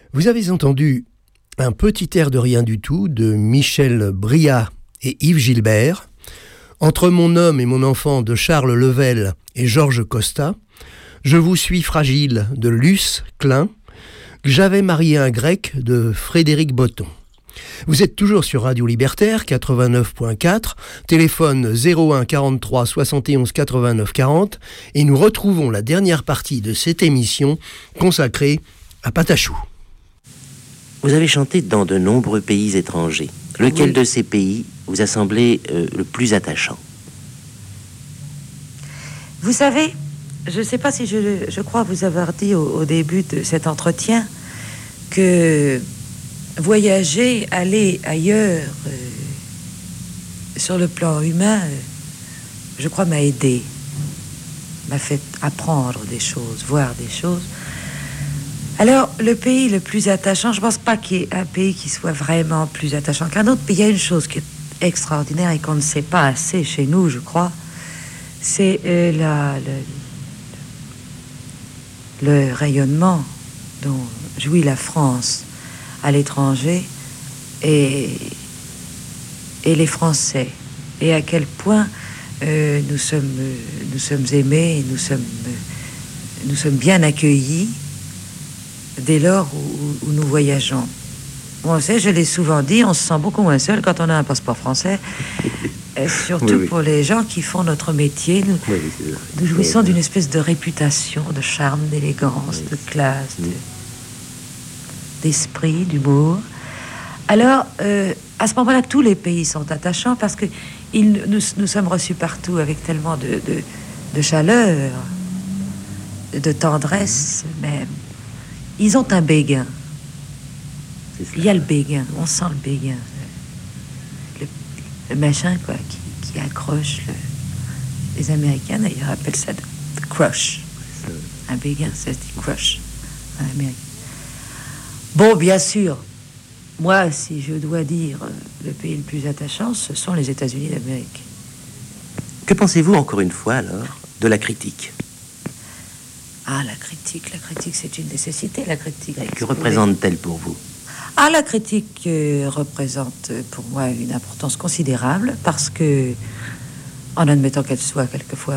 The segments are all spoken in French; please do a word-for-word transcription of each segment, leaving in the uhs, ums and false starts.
Vous avez entendu un petit air de rien du tout de Michel Briat et Yves Gilbert, Entre mon homme et mon enfant de Charles Level et Georges Costa, Je vous suis fragile de Luce Klein, J'avais marié un grec de Frédéric Botton. Vous êtes toujours sur Radio Libertaire quatre-vingt-neuf point quatre, téléphone zéro un quarante-trois soixante et onze quatre-vingt-neuf quarante, et nous retrouvons la dernière partie de cette émission consacrée à Patachou. Vous avez chanté dans de nombreux pays étrangers. Lequel oui. de ces pays vous a semblé euh, le plus attachant? Vous savez, je ne sais pas si je, je crois vous avoir dit au, au début de cet entretien que voyager, aller ailleurs, euh, sur le plan humain, euh, je crois m'a aidé, m'a fait apprendre des choses, voir des choses. Alors, le pays le plus attachant, je ne pense pas qu'il y ait un pays qui soit vraiment plus attachant qu'un autre, mais il y a une chose qui est extraordinaire et qu'on ne sait pas assez chez nous, je crois, c'est euh, la, le, le rayonnement dont jouit la France à l'étranger et, et les Français, et à quel point euh, nous sommes, euh, nous sommes aimés, nous sommes, euh, nous sommes bien accueillis dès lors où, où nous voyageons. Bon, on sait, je l'ai souvent dit, on se sent beaucoup moins seul quand on a un passeport français, et surtout oui, oui. pour les gens qui font notre métier. Nous, oui, oui, nous jouissons oui, d'une espèce de réputation, de charme, d'élégance, oui, de classe, oui. de, d'esprit, d'humour. Alors, euh, à ce moment-là, tous les pays sont attachants parce que ils, nous, nous sommes reçus partout avec tellement de, de, de chaleur, de tendresse même. Ils ont un béguin. Il y a le béguin, on sent le béguin. Le, le machin, quoi, qui, qui accroche. Le, les Américains, d'ailleurs, appellent ça the crush. Un béguin, ça se dit crush en Amérique. Bon, bien sûr, moi, si je dois dire le pays le plus attachant, ce sont les États-Unis d'Amérique. Que pensez-vous, encore une fois, alors, de la critique ? Ah, la critique, la critique, c'est une nécessité, la critique. Et que représente-t-elle pour vous ? Ah, la critique euh, représente pour moi une importance considérable parce que, en admettant qu'elle soit quelquefois...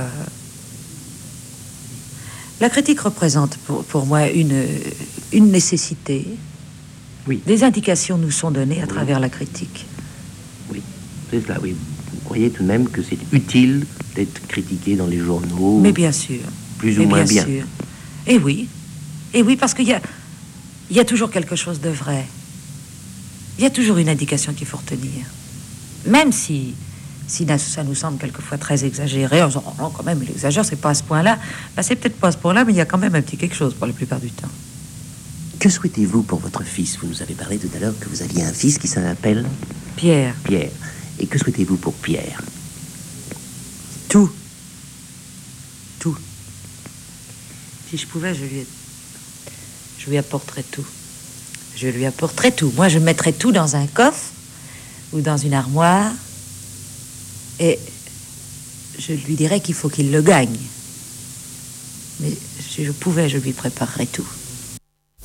La critique représente pour, pour moi une, une nécessité. Oui. Des indications nous sont données à oui. travers la critique. Oui, c'est cela, oui. Vous croyez tout de même que c'est utile d'être critiqué dans les journaux ? Mais bien sûr. Plus ou moins bien. Sûr. Et oui. Et oui, parce qu'il y a, il y a toujours quelque chose de vrai. Il y a toujours une indication qu'il faut retenir. Même si, si ça nous semble quelquefois très exagéré, on se dit, oh non, quand même, il exagère, c'est pas à ce point-là. Ben, c'est peut-être pas à ce point-là, mais il y a quand même un petit quelque chose pour la plupart du temps. Que souhaitez-vous pour votre fils ? Vous nous avez parlé tout à l'heure que vous aviez un fils qui s'appelle Pierre. Pierre. Et que souhaitez-vous pour Pierre ? Tout. Tout. Si je pouvais, je lui, je lui apporterais tout. Je lui apporterais tout. Moi, je mettrais tout dans un coffre ou dans une armoire et je lui dirais qu'il faut qu'il le gagne. Mais si je pouvais, je lui préparerais tout.